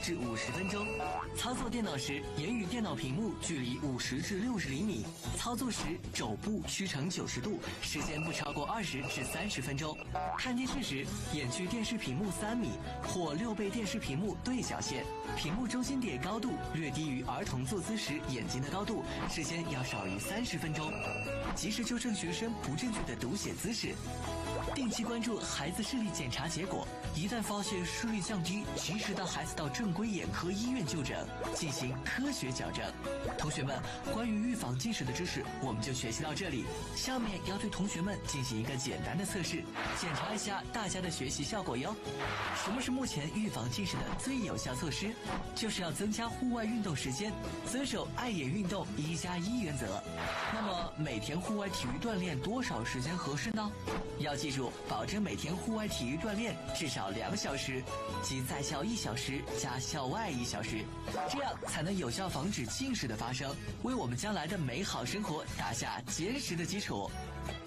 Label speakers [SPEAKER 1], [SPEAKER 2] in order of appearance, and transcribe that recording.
[SPEAKER 1] 至50分钟。操作电脑时，沿与电脑屏幕距离50至60厘米。操作时，肘部屈成90度，时间不超过20至30分钟。看电视时，眼距电视屏幕3米或6倍电视屏幕对角线，屏幕中心点高度略低于儿童坐姿时眼睛的高度，时间要少于30分钟。及时纠正学生不正确的读写姿势。定期关注孩子视力检查结果，一旦发现视力降低，及时带孩子到正规眼科医院就诊，进行科学矫正。同学们，关于预防近视的知识我们就学习到这里。下面要对同学们进行一个简单的测试，检查一下大家的学习效果哟。什么是目前预防近视的最有效措施？就是要增加户外运动时间，遵守爱眼运动1+1原则。那么每天户外体育锻炼多少时间合适呢？要记住，保证每天户外体育锻炼至少2小时，即在校1小时加校外1小时，这样才能有效防止近视的发生，为我们将来的美好生活打下坚实的基础。